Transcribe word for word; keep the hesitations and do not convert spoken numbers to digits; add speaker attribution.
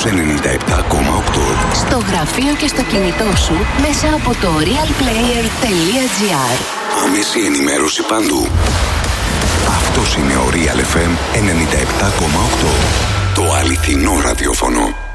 Speaker 1: ενενήντα επτά κόμμα οκτώ.
Speaker 2: Στο γραφείο και στο κινητό σου μέσα από το realplayer.gr.
Speaker 1: Άμεση ενημέρωση παντού. Αυτός είναι ο Real εφ εμ ενενήντα επτά κόμμα οκτώ. Το αληθινό ραδιόφωνο.